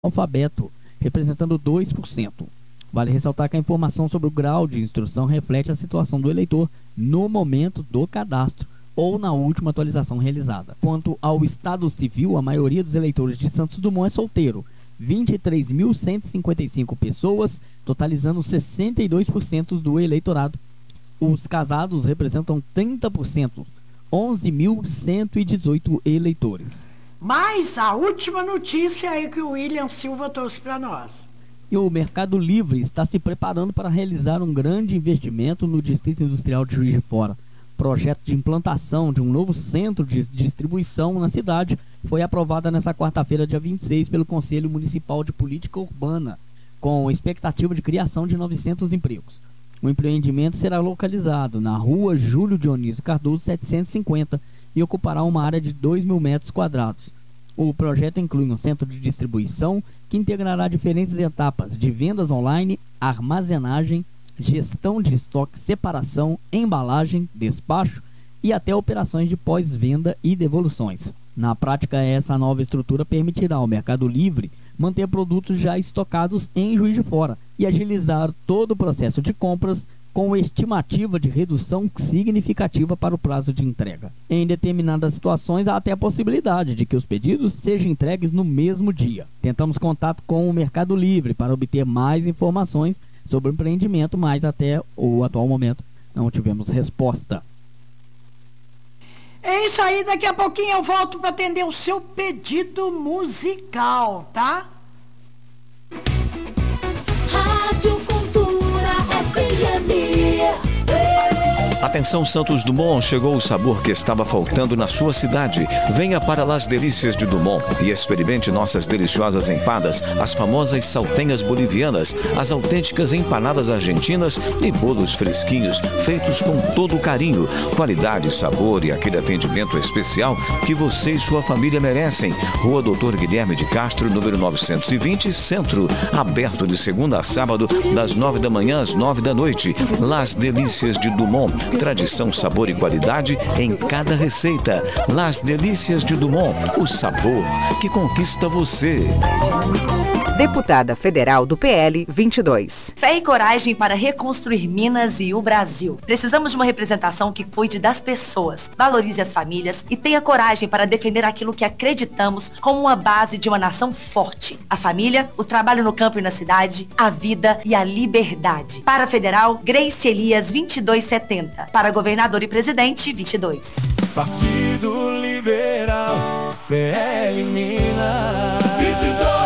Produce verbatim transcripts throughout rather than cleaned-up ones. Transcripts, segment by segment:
alfabeto, representando dois por cento. Vale ressaltar que a informação sobre o grau de instrução reflete a situação do eleitor no momento do cadastro ou na última atualização realizada. Quanto ao estado civil, a maioria dos eleitores de Santos Dumont é solteiro, vinte e três mil cento e cinquenta e cinco pessoas, totalizando sessenta e dois por cento do eleitorado. Os casados representam trinta por cento, onze mil cento e dezoito eleitores. Mas a última notícia é que o William Silva trouxe para nós. E o Mercado Livre está se preparando para realizar um grande investimento no Distrito Industrial de Juiz de Fora. O projeto de implantação de um novo centro de distribuição na cidade foi aprovado nesta quarta-feira, dia vinte e seis, pelo Conselho Municipal de Política Urbana, com expectativa de criação de novecentos empregos. O empreendimento será localizado na rua Júlio Dionísio Cardoso setecentos e cinquenta e ocupará uma área de dois mil metros quadrados. O projeto inclui um centro de distribuição que integrará diferentes etapas de vendas online, armazenagem, gestão de estoque, separação, embalagem, despacho e até operações de pós-venda e devoluções. Na prática, essa nova estrutura permitirá ao Mercado Livre manter produtos já estocados em Juiz de Fora e agilizar todo o processo de compras, com estimativa de redução significativa para o prazo de entrega. Em determinadas situações, há até a possibilidade de que os pedidos sejam entregues no mesmo dia. Tentamos contato com o Mercado Livre para obter mais informações sobre o empreendimento, mas até o atual momento não tivemos resposta. É isso aí, daqui a pouquinho eu volto para atender o seu pedido musical, tá? Rádio Cultura F M. Atenção Santos Dumont, chegou o sabor que estava faltando na sua cidade. Venha para Las Delícias de Dumont e experimente nossas deliciosas empadas, as famosas saltenhas bolivianas, as autênticas empanadas argentinas e bolos fresquinhos, feitos com todo o carinho, qualidade, sabor e aquele atendimento especial que você e sua família merecem. Rua Doutor Guilherme de Castro, número novecentos e vinte, Centro, aberto de segunda a sábado, das nove da manhã às nove da noite. Las Delícias de Dumont, tradição, sabor e qualidade em cada receita. Las Delícias de Dumont, o sabor que conquista você. Deputada Federal do P L vinte e dois. Fé e coragem para reconstruir Minas e o Brasil. Precisamos de uma representação que cuide das pessoas, valorize as famílias e tenha coragem para defender aquilo que acreditamos como uma base de uma nação forte. A família, o trabalho no campo e na cidade, a vida e a liberdade. Para a Federal, Grace Elias vinte e dois setenta. Para governador e presidente, vinte e dois. Partido Liberal, P L Minas vinte e dois.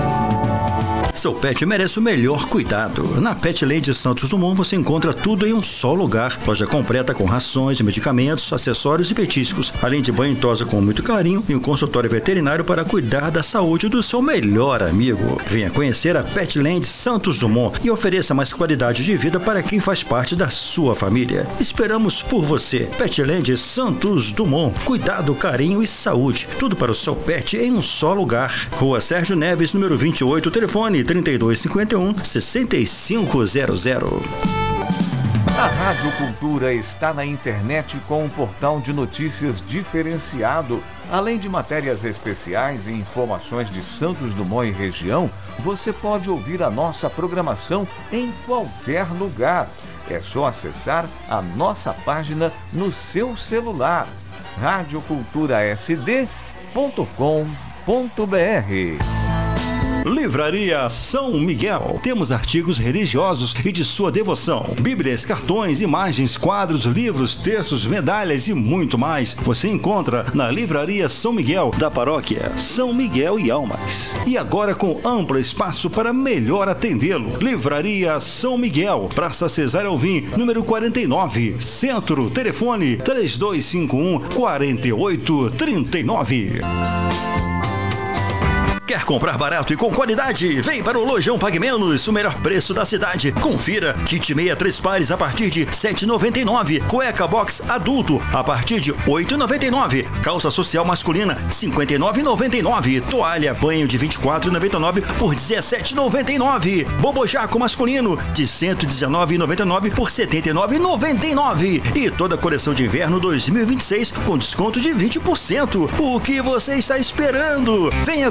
Seu pet merece o melhor cuidado. Na Petland Santos Dumont você encontra tudo em um só lugar. Loja completa com rações, medicamentos, acessórios e petiscos, além de banho e tosa com muito carinho e um consultório veterinário para cuidar da saúde do seu melhor amigo. Venha conhecer a Petland Santos Dumont e ofereça mais qualidade de vida para quem faz parte da sua família. Esperamos por você. Petland Santos Dumont. Cuidado, carinho e saúde. Tudo para o seu pet em um só lugar. Rua Sérgio Neves, número vinte e oito, telefone trinta e dois cinquenta e um, sessenta e cinco zero zero. A Rádio Cultura está na internet com um portal de notícias diferenciado. Além de matérias especiais e informações de Santos Dumont e região, você pode ouvir a nossa programação em qualquer lugar. É só acessar a nossa página no seu celular, rádio cultura s d ponto com ponto b r. Livraria São Miguel. Temos artigos religiosos e de sua devoção. Bíblias, cartões, imagens, quadros, livros, textos, medalhas e muito mais. Você encontra na Livraria São Miguel, da paróquia São Miguel e Almas. E agora com amplo espaço para melhor atendê-lo. Livraria São Miguel, Praça Cesário Alvim, número quarenta e nove, Centro. Telefone três dois cinco um, quatro oito três nove. Quer comprar barato e com qualidade? Vem para o Lojão Pague Menos, o melhor preço da cidade. Confira, kit meia três pares a partir de sete reais e noventa e nove centavos. Cueca box adulto a partir de oito reais e noventa e nove centavos. Calça social masculina cinquenta e nove reais e noventa e nove centavos. Toalha banho de vinte e quatro reais e noventa e nove centavos por dezessete reais e noventa e nove centavos. Bobojaco masculino de cento e dezenove reais e noventa e nove centavos por setenta e nove reais e noventa e nove centavos. E toda a coleção de inverno dois mil e vinte e seis com desconto de vinte por cento. O que você está esperando? Venha conferir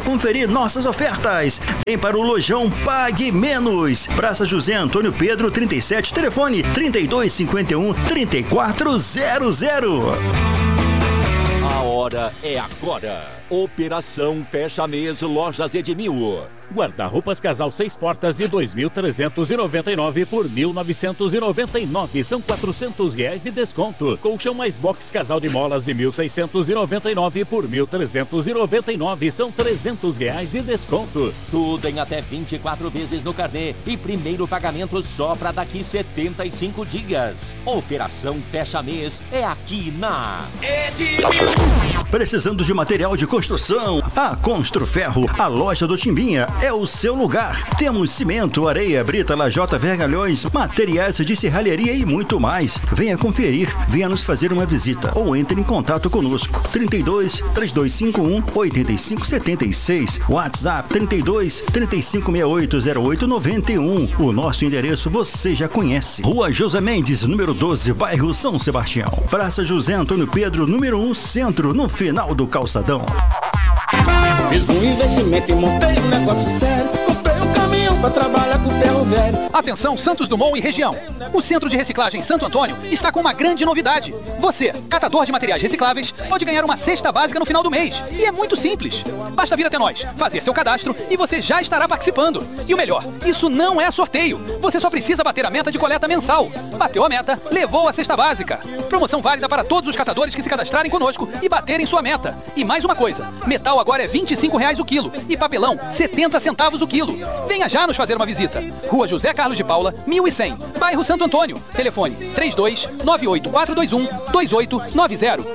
conferir nossas ofertas. Vem para o Lojão Pague Menos. Praça José Antônio Pedro, trinta e sete, telefone trinta e dois, cinquenta e um, trinta e quatro zero zero. A hora é agora. Operação Fecha Mês Lojas Edmil. Guarda-roupas casal seis portas de dois mil trezentos e noventa e nove por mil novecentos e noventa e nove. São quatrocentos reais de desconto. Colchão mais box casal de molas de mil seiscentos e noventa e nove por mil trezentos e noventa e nove. São trezentos reais de desconto. Tudo em até vinte e quatro vezes no carnê. E primeiro pagamento só para daqui setenta e cinco dias. Operação Fecha Mês é aqui na Edmil. Precisando de material de construção? A Construferro, a loja do Timbinha, é o seu lugar. Temos cimento, areia, brita, lajota, vergalhões, materiais de serralheria e muito mais. Venha conferir, venha nos fazer uma visita ou entre em contato conosco. trinta e dois, três dois cinco um, oito cinco sete seis, WhatsApp trinta e dois, trinta e cinco, sessenta e oito, zero oito, noventa e um. O nosso endereço você já conhece. Rua José Mendes, número doze, bairro São Sebastião. Praça José Antônio Pedro, número um, centro, no final do calçadão. Fiz um investimento e montei um negócio sério. Comprei um caminhão pra trabalhar com ferro velho. Atenção Santos Dumont e região. O Centro de Reciclagem Santo Antônio está com uma grande novidade. Você, catador de materiais recicláveis, pode ganhar uma cesta básica no final do mês. E é muito simples. Basta vir até nós, fazer seu cadastro e você já estará participando. E o melhor, isso não é sorteio. Você só precisa bater a meta de coleta mensal. Bateu a meta, levou a cesta básica. Promoção válida para todos os catadores que se cadastrarem conosco e baterem sua meta. E mais uma coisa, metal agora é vinte e cinco reais o quilo e papelão setenta centavos o quilo. Venha já nos fazer uma visita. Rua José Carlos de Paula, mil e cem, bairro Santo Antônio. Telefone três dois, nove oito quatro dois um, dois oito nove zero.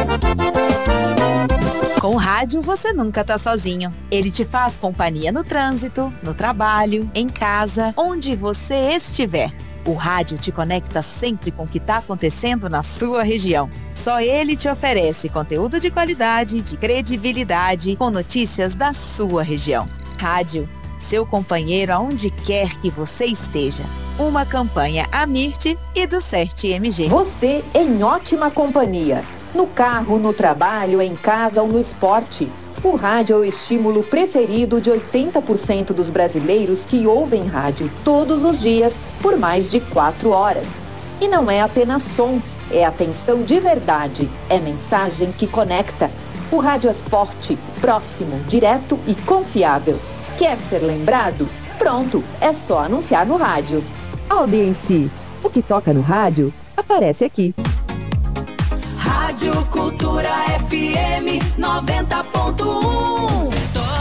Com o rádio você nunca tá sozinho. Ele te faz companhia no trânsito, no trabalho, em casa, onde você estiver. O rádio te conecta sempre com o que está acontecendo na sua região. Só ele te oferece conteúdo de qualidade, de credibilidade, com notícias da sua região. Rádio, seu companheiro aonde quer que você esteja. Uma campanha Amirte e do CERT M G. Você em ótima companhia. No carro, no trabalho, em casa ou no esporte. O rádio é o estímulo preferido de oitenta por cento dos brasileiros que ouvem rádio todos os dias por mais de quatro horas. E não é apenas som, é atenção de verdade, é mensagem que conecta. O rádio é forte, próximo, direto e confiável. Quer ser lembrado? Pronto, é só anunciar no rádio. Audiência, o que toca no rádio aparece aqui. Rádio Cultura F M noventa ponto um.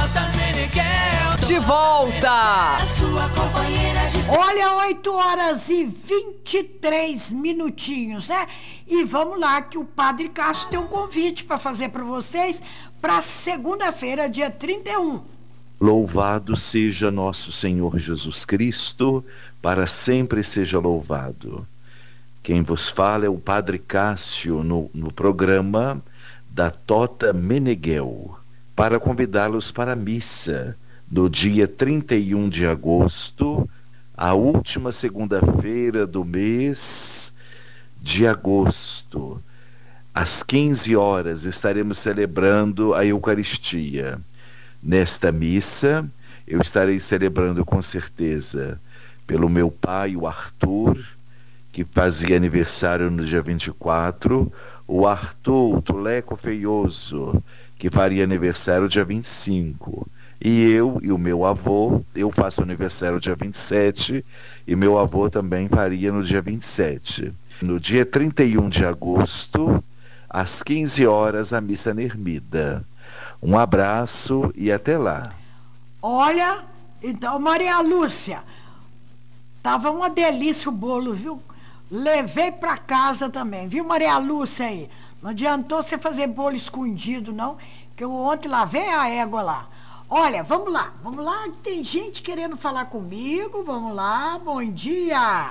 De volta! A sua companheira de... Olha, oito horas e vinte e três minutinhos, né? E vamos lá, que o Padre Cássio tem um convite para fazer para vocês para segunda-feira, dia trinta e um. Louvado seja nosso Senhor Jesus Cristo, para sempre seja louvado. Quem vos fala é o Padre Cássio no, no programa da Tota Meneghel, para convidá-los para a missa no dia trinta e um de agosto, a última segunda-feira do mês de agosto. Às quinze horas estaremos celebrando a Eucaristia. Nesta missa, eu estarei celebrando com certeza pelo meu pai, o Arthur, que fazia aniversário no dia vinte e quatro, o Arthur, o Tuleco Feioso, que faria aniversário dia vinte e cinco, e eu e o meu avô, eu faço aniversário dia vinte e sete, e meu avô também faria no dia vinte e sete. No dia trinta e um de agosto, às quinze horas, a missa na ermida. Um abraço e até lá. Olha, então, Maria Lúcia, tava uma delícia o bolo, viu? Levei para casa também, viu, Maria Lúcia aí? Não adiantou você fazer bolo escondido, não, que eu ontem lavei a égua lá. Olha, vamos lá, vamos lá, tem gente querendo falar comigo, vamos lá, bom dia.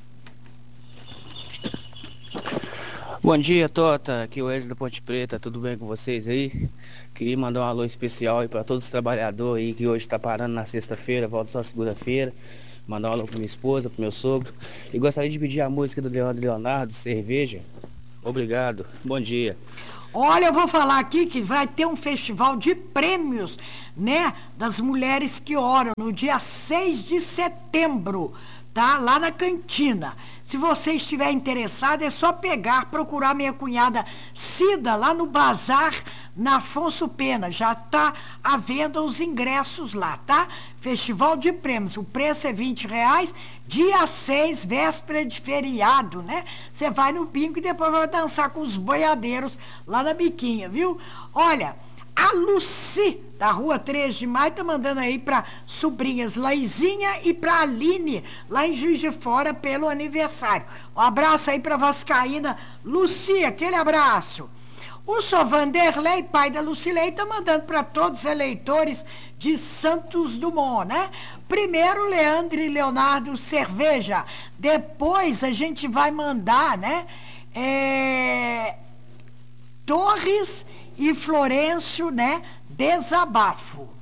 Bom dia, Tota, aqui é o Wesley da Ponte Preta, tudo bem com vocês aí? Queria mandar um alô especial aí para todos os trabalhadores aí que hoje está parando na sexta-feira, volta só segunda-feira. Mandar um alô para minha esposa, para meu sogro. E gostaria de pedir a música do Leandro Leonardo, Cerveja. Obrigado, bom dia. Olha, eu vou falar aqui que vai ter um festival de prêmios, né, das mulheres que oram, no dia seis de setembro, tá? Lá na cantina. Se você estiver interessado, é só pegar, procurar minha cunhada Cida, lá no Bazar, na Afonso Pena. Já está à venda os ingressos lá, tá? Festival de prêmios. O preço é vinte reais, dia seis, véspera de feriado, né? Você vai no bingo e depois vai dançar com os boiadeiros lá na biquinha, viu? Olha, a Luci, da rua três de maio, tá mandando aí para sobrinhas Laizinha e para Aline, lá em Juiz de Fora, pelo aniversário. Um abraço aí para Vascaína Luci, aquele abraço. O Sr. Vanderlei, pai da Lucilei, tá mandando para todos os eleitores de Santos Dumont, né? Primeiro, Leandro e Leonardo Cerveja. Depois a gente vai mandar, né? É... Torres e Florencio, né? Desabafo.